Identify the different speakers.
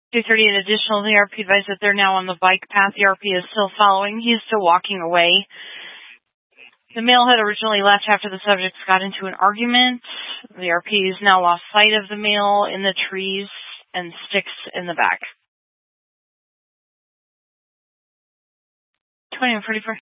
Speaker 1: 2:30, an additional, the RP advised that they're now on the bike path. The RP is still following. He is still walking away. The male had originally left after the subjects got into an argument. The RP has now lost sight of the male in the trees and sticks in the back. 20 and 44.